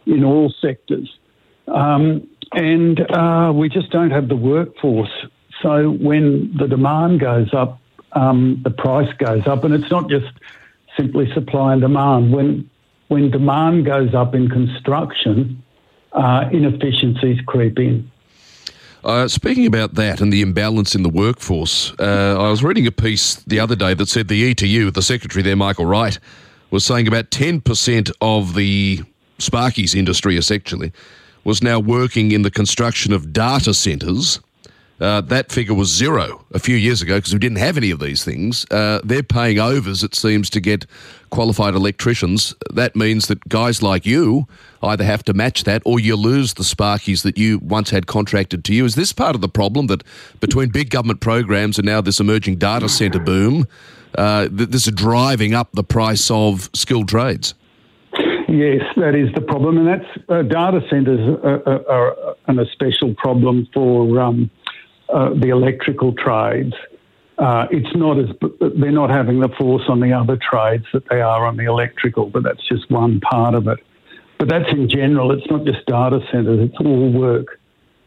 in all sectors. And we just don't have the workforce. So when the demand goes up, the price goes up. And it's not just simply supply and demand. When demand goes up in construction, inefficiencies creep in. Speaking about that and the imbalance in the workforce, I was reading a piece the other day that said the ETU, the secretary there, Michael Wright, was saying about 10% of the Sparkies industry, essentially, was now working in the construction of data centres. That figure was zero a few years ago because we didn't have any of these things. They're paying overs, it seems, to get qualified electricians. That means that guys like you either have to match that or you lose the Sparkies that you once had contracted to you. Is this part of the problem, that between big government programs and now this emerging data centre boom, this is driving up the price of skilled trades? Yes, that is the problem. And that's data centres are a special problem for the electrical trades. It's not they're not having the force on the other trades that they are on the electrical, but that's just one part of it. But that's in general. It's not just data centres. It's all work.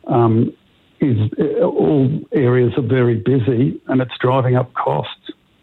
All areas are very busy, and it's driving up costs.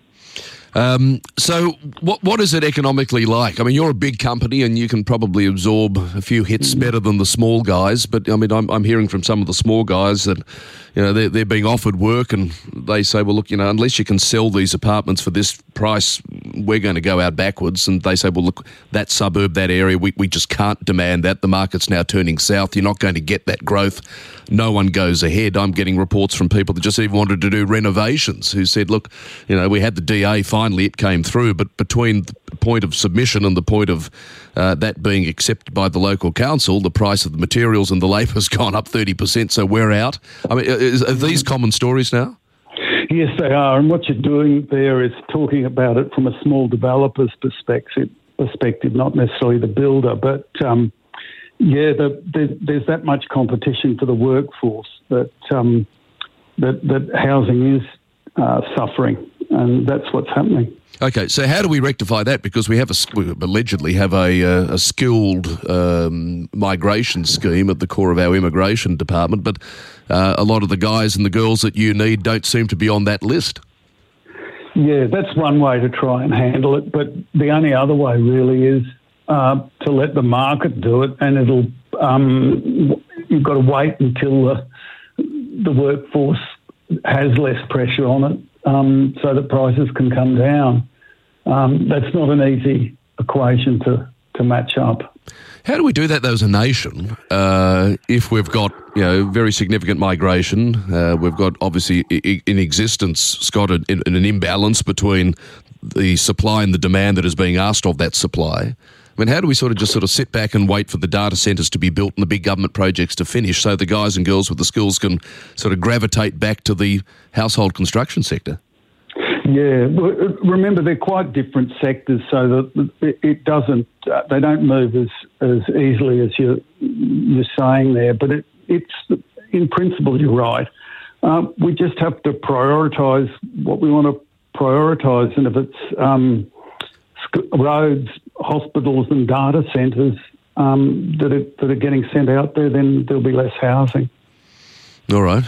So what is it economically like? I mean, you're a big company and you can probably absorb a few hits better than the small guys. But I mean, I'm hearing from some of the small guys that, you know, they're being offered work and they say, well, look, you know, unless you can sell these apartments for this price, we're going to go out backwards. And they say, well, look, that suburb, that area, we just can't demand that. The market's now turning south. You're not going to get that growth. No one goes ahead. I'm getting reports from people that just even wanted to do renovations who said, look, you know, we had the DA, finally it came through, but between the point of submission and the point of that being accepted by the local council, the price of the materials and the labour has gone up 30%, so we're out. I mean, are these common stories now? Yes, they are. And what you're doing there is talking about it from a small developer's perspective, not necessarily the builder. But, there's that much competition for the workforce that housing is suffering, and that's what's happening. Okay, so how do we rectify that? Because we allegedly have a skilled migration scheme at the core of our immigration department, but a lot of the guys and the girls that you need don't seem to be on that list. Yeah, that's one way to try and handle it, but the only other way really is to let the market do it, and you've got to wait until the workforce has less pressure on it, so that prices can come down. That's not an easy equation to match up. How do we do that, though, as a nation, if we've got, you know, very significant migration? We've got, obviously, in existence, Scott, an imbalance between the supply and the demand that is being asked of that supply. I mean, how do we sort of sit back and wait for the data centres to be built and the big government projects to finish so the guys and girls with the skills can sort of gravitate back to the household construction sector? Yeah, remember they're quite different sectors, so that it doesn't. They don't move as easily as you're saying there. But it's in principle, you're right. We just have to prioritise what we want to prioritise, and if it's roads, hospitals, and data centres that are getting sent out there, then there'll be less housing. All right.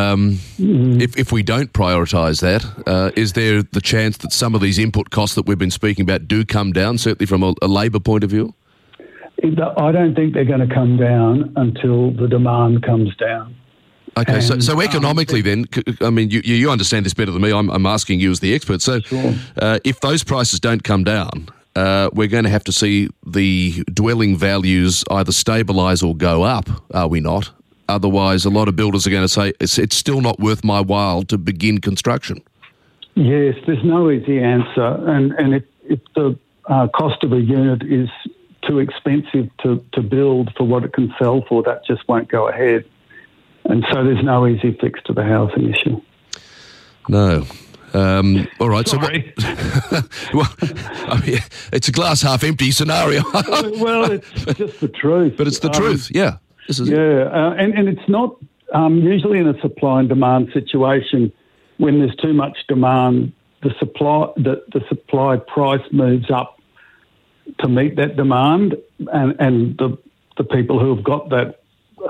If we don't prioritise that, is there the chance that some of these input costs that we've been speaking about do come down, certainly from a labour point of view? I don't think they're going to come down until the demand comes down. Okay, so economically then, I mean, you understand this better than me. I'm asking you as the expert. So sure. If those prices don't come down, we're going to have to see the dwelling values either stabilise or go up, are we not? Otherwise, a lot of builders are going to say, it's still not worth my while to begin construction. Yes, there's no easy answer. And if the cost of a unit is too expensive to build for what it can sell for, that just won't go ahead. And so there's no easy fix to the housing issue. No. All right. Sorry. So well, I mean, it's a glass half empty scenario. Well, it's just the truth. But it's the truth, yeah. This is and it's not usually in a supply and demand situation when there's too much demand, the supply price moves up to meet that demand, and the the people who have got that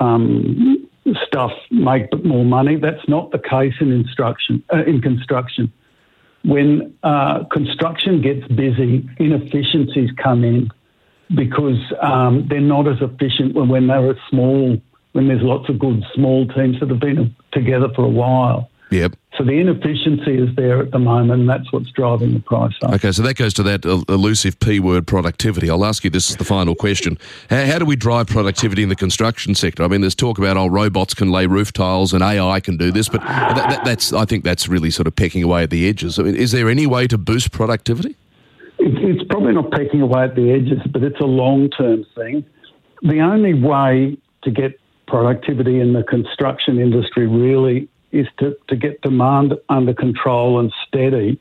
stuff make more money. That's not the case in construction. When construction gets busy, inefficiencies come in because they're not as efficient when they're when there's lots of good small teams that have been together for a while. Yep. So the inefficiency is there at the moment, and that's what's driving the price up. Okay, so that goes to that elusive P word, productivity. I'll ask you this as the final question. How do we drive productivity in the construction sector? I mean, there's talk about robots can lay roof tiles and AI can do this, but I think that's really sort of pecking away at the edges. I mean, is there any way to boost productivity? It's probably not pecking away at the edges, but it's a long-term thing. The only way to get productivity in the construction industry really is to get demand under control and steady,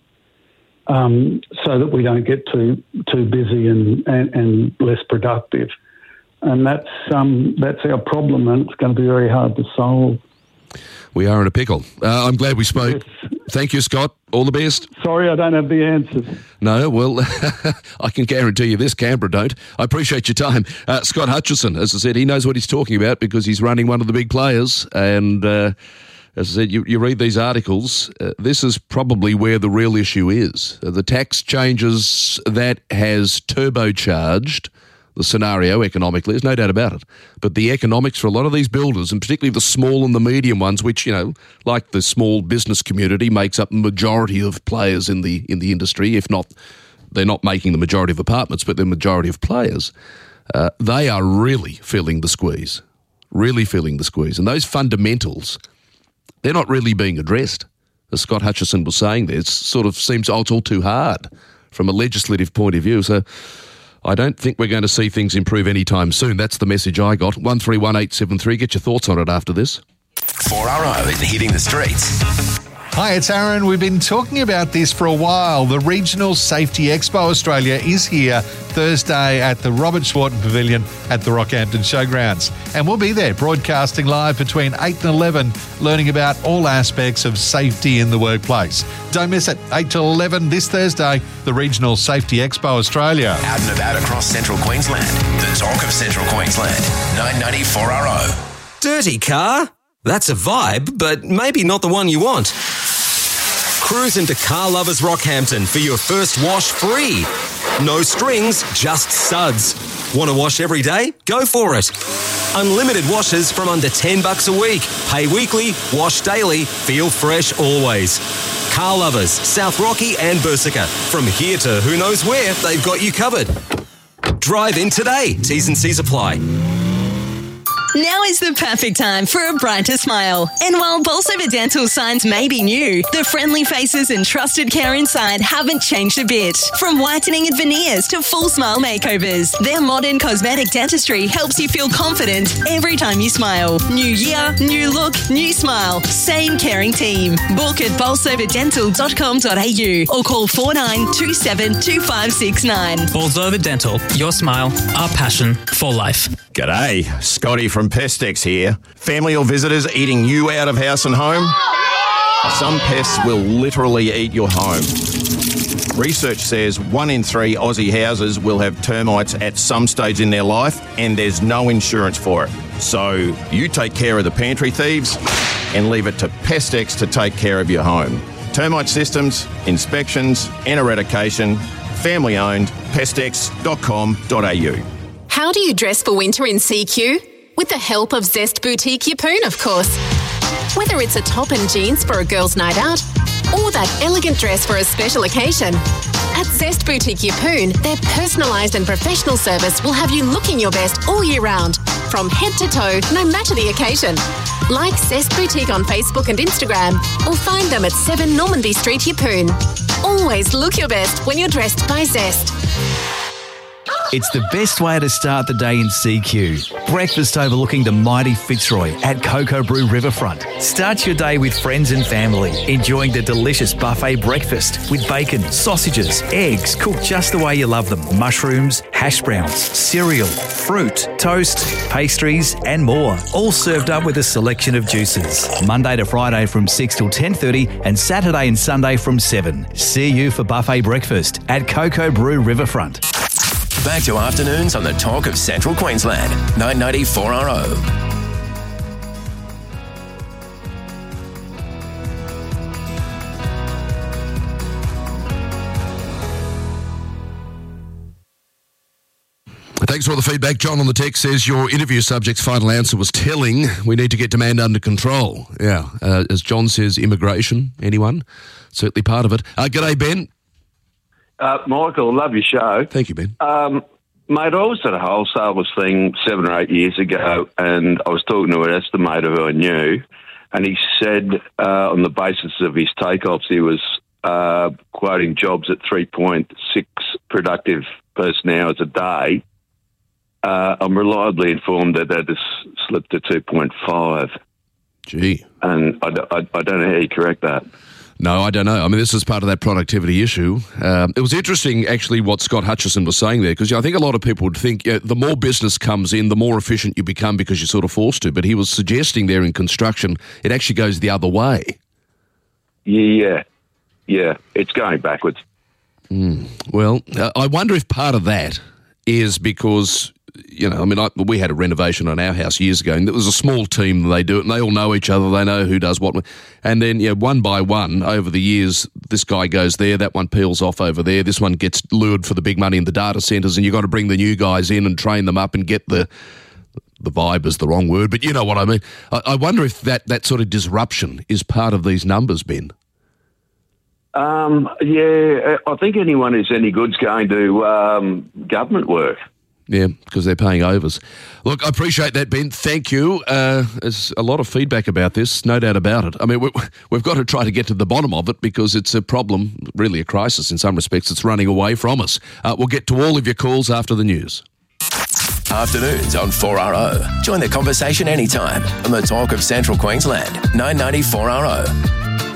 so that we don't get too busy and less productive. And that's our problem, and it's going to be very hard to solve. We are in a pickle. I'm glad we spoke. Yes. Thank you, Scott. All the best. Sorry, I don't have the answers. No, well, I can guarantee you this, Canberra don't. I appreciate your time. Scott Hutchison, as I said, he knows what he's talking about because he's running one of the big players. And as I said, you read these articles, this is probably where the real issue is. The tax changes that has turbocharged the scenario economically, there's no doubt about it. But the economics for a lot of these builders, and particularly the small and the medium ones, which, like the small business community, makes up the majority of players in the industry, if not, they're not making the majority of apartments, but the majority of players, they are really feeling the squeeze. And those fundamentals, they're not really being addressed. As Scott Hutchison was saying there, it sort of seems, it's all too hard from a legislative point of view. So I don't think we're going to see things improve anytime soon. That's the message I got. 131873. Get your thoughts on it after this. 4RO in Hitting the Streets. Hi, it's Aaron. We've been talking about this for a while. The Regional Safety Expo Australia is here Thursday at the Robert Schwarten Pavilion at the Rockhampton Showgrounds. And we'll be there broadcasting live between 8 and 11, learning about all aspects of safety in the workplace. Don't miss it. 8 to 11 this Thursday, the Regional Safety Expo Australia. Out and about across Central Queensland. The talk of Central Queensland. 990 4RO. Dirty car? That's a vibe, but maybe not the one you want. Cruise into Car Lovers Rockhampton for your first wash free. No strings, just suds. Want to wash every day? Go for it. Unlimited washes from under $10 a week. Pay weekly, wash daily, feel fresh always. Car Lovers, South Rocky and Bursica. From here to who knows where, they've got you covered. Drive in today. T's and C's apply. Now is the perfect time for a brighter smile. And while Bolsover Dental signs may be new, the friendly faces and trusted care inside haven't changed a bit. From whitening and veneers to full smile makeovers, their modern cosmetic dentistry helps you feel confident every time you smile. New year, new look, new smile. Same caring team. Book at bolsoverdental.com.au or call 4927 2569. Bolsover Dental. Your smile, our passion for life. G'day, Scotty from Pestex here. Family or visitors eating you out of house and home? Some pests will literally eat your home. Research says 1 in 3 Aussie houses will have termites at some stage in their life, and there's no insurance for it. So you take care of the pantry thieves and leave it to Pestex to take care of your home. Termite systems, inspections and eradication. Family owned. Pestex.com.au. How do you dress for winter in CQ? With the help of Zest Boutique Yeppoon, of course. Whether it's a top and jeans for a girl's night out or that elegant dress for a special occasion, at Zest Boutique Yeppoon, their personalised and professional service will have you looking your best all year round, from head to toe, no matter the occasion. Like Zest Boutique on Facebook and Instagram, or find them at 7 Normanby Street, Yeppoon. Always look your best when you're dressed by Zest. It's the best way to start the day in CQ. Breakfast overlooking the mighty Fitzroy at Cocoa Brew Riverfront. Start your day with friends and family, enjoying the delicious buffet breakfast with bacon, sausages, eggs cooked just the way you love them, mushrooms, hash browns, cereal, fruit, toast, pastries and more. All served up with a selection of juices. Monday to Friday from 6 till 10:30 and Saturday and Sunday from 7. See you for buffet breakfast at Cocoa Brew Riverfront. Back to afternoons on the Talk of Central Queensland, 990 4RO. Thanks for all the feedback. John on the text says your interview subject's final answer was telling. We need to get demand under control. Yeah. As John says, immigration. Anyone? Certainly part of it. G'day, Ben. Michael, love your show. Thank you, Ben. Mate, I was at a wholesalers thing 7 or 8 years ago, and I was talking to an estimator who I knew, and he said on the basis of his takeoffs, he was quoting jobs at 3.6 productive person hours a day. I'm reliably informed that has slipped to 2.5. Gee. And I don't know how you correct that. No, I don't know. I mean, this is part of that productivity issue. It was interesting, actually, what Scott Hutchison was saying there, because I think a lot of people would think the more business comes in, the more efficient you become because you're sort of forced to. But he was suggesting there in construction, it actually goes the other way. Yeah, it's going backwards. Well, I wonder if part of that is because, you know, I mean, we had a renovation on our house years ago, and it was a small team. They do it, and they all know each other. They know who does what. And then, one by one, over the years, this guy goes there, that one peels off over there, this one gets lured for the big money in the data centres, and you've got to bring the new guys in and train them up and get the vibe is the wrong word, but you know what I mean. I wonder if that sort of disruption is part of these numbers, Ben. I think anyone who's any good's going to government work. Yeah, because they're paying overs. Look, I appreciate that, Ben. Thank you. There's a lot of feedback about this, no doubt about it. I mean, we've got to try to get to the bottom of it because it's a problem, really a crisis in some respects. It's running away from us. We'll get to all of your calls after the news. Afternoons on 4RO. Join the conversation anytime on the Talk of Central Queensland, 990 4RO.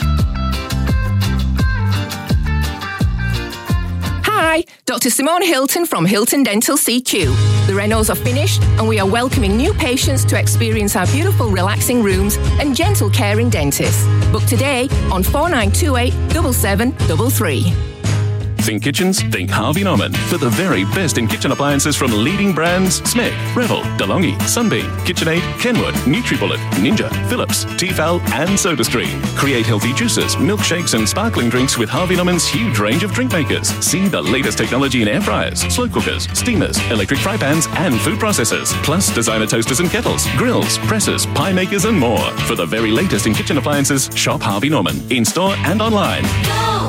Hi, Dr. Simone Hilton from Hilton Dental CQ. The renos are finished and we are welcoming new patients to experience our beautiful relaxing rooms and gentle caring dentists. Book today on 4928 7733. Think kitchens? Think Harvey Norman for the very best in kitchen appliances from leading brands Smeg, Revel, DeLonghi, Sunbeam, KitchenAid, Kenwood, NutriBullet, Ninja, Philips, Tefal and SodaStream. Create healthy juices, milkshakes and sparkling drinks with Harvey Norman's huge range of drink makers. See the latest technology in air fryers, slow cookers, steamers, electric fry pans and food processors. Plus designer toasters and kettles, grills, presses, pie makers and more. For the very latest in kitchen appliances, shop Harvey Norman in store and online. Go